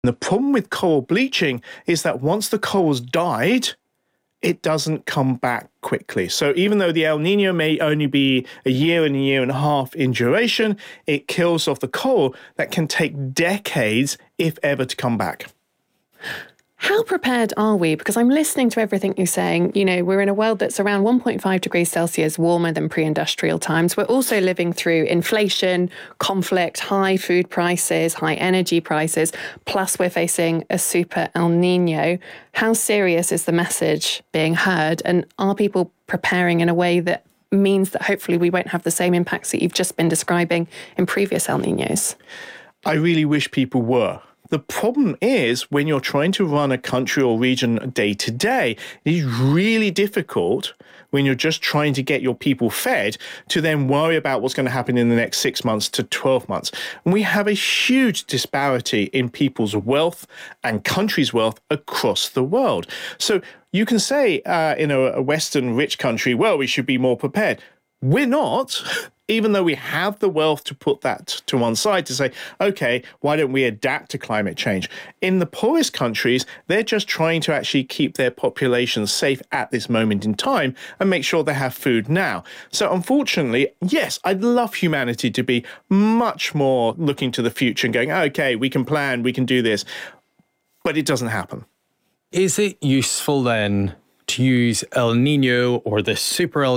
The problem with coral bleaching is that once the coral's died, it doesn't come back quickly. So even though the El Nino may only be a year and a half in duration, it kills off the coral that can take decades, if ever, to come back. How prepared are we? Because I'm listening to everything you're saying. You know, we're in a world that's around 1.5 degrees Celsius warmer than pre-industrial times. We're also living through inflation, conflict, high food prices, high energy prices, plus we're facing a super El Nino. How serious is the message being heard? And are people preparing in a way that means that hopefully we won't have the same impacts that you've just been describing in previous El Ninos? I really wish people were. The problem is when you're trying to run a country or region day to day, it is really difficult when you're just trying to get your people fed to then worry about what's going to happen in the next 6 months to 12 months. And we have a huge disparity in people's wealth and countries' wealth across the world. So you can say in a Western rich country, well, we should be more prepared. We're not. Even though we have the wealth to put that to one side to say, okay, why don't we adapt to climate change? In the poorest countries, they're just trying to actually keep their populations safe at this moment in time and make sure they have food now. So unfortunately, yes, I'd love humanity to be much more looking to the future and going, okay, we can plan, we can do this, but it doesn't happen. Is it useful then to use El Nino or the super El